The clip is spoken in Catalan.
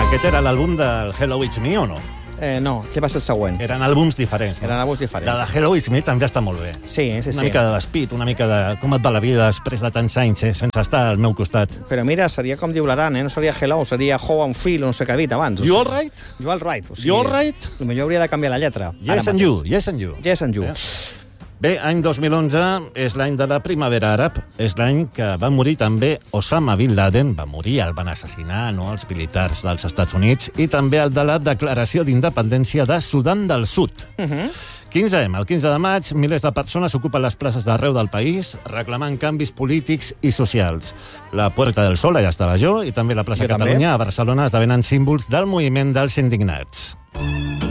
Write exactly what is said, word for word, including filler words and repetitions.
Aquest era l'àlbum del Hello It's Me, o no? Eh, no, què va ser el següent? Eren àlbums diferents. No? Eren àlbums diferents. La de Hello It's Me també està molt bé. Sí, sí, sí. Una mica de despit, una mica de com et va la vida després de tants anys eh, sense estar al meu costat. Però mira, seria com diu l'Aran, eh? No seria hello, seria how I'm feel, no sé què ha dit abans. You all right? You all right. O sigui, You all right? Potser hauria de canviar la lletra. Yes and you, yes and you. Yes and you. Eh? Bé, any dos mil onze és l'any de la primavera àrab. És l'any que va morir també Osama Bin Laden. Va morir, el van assassinar, no?, els militars dels Estats Units. I també el de la declaració d'independència de Sudan del Sud. Uh -huh. quinze ema, el quinze de maig, milers de persones ocupen les places d'arreu del país reclamant canvis polítics i socials. La Puerta del Sol, allà estava jo, i també la plaça jo Catalunya també. a Barcelona esdevenen símbols del moviment dels indignats.